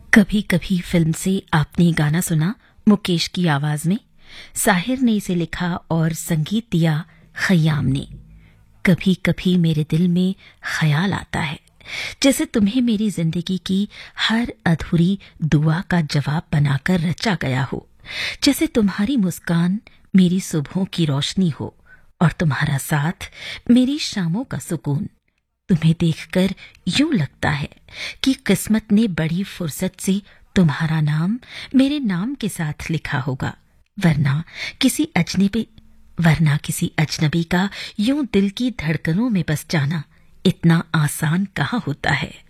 कभी कभी फिल्म से आपने गाना सुना मुकेश की आवाज में। साहिर ने इसे लिखा और संगीत दिया खयाम ने। कभी कभी मेरे दिल में ख्याल आता है जैसे तुम्हें मेरी जिंदगी की हर अधूरी दुआ का जवाब बनाकर रचा गया हो, जैसे तुम्हारी मुस्कान मेरी सुबहों की रोशनी हो और तुम्हारा साथ मेरी शामों का सुकून। तुम्हें देखकर यूं लगता है कि किस्मत ने बड़ी फुर्सत से तुम्हारा नाम मेरे नाम के साथ लिखा होगा, वरना किसी अजनबी वरना किसी अजनबी का यूं दिल की धड़कनों में बस जाना इतना आसान कहाँ होता है।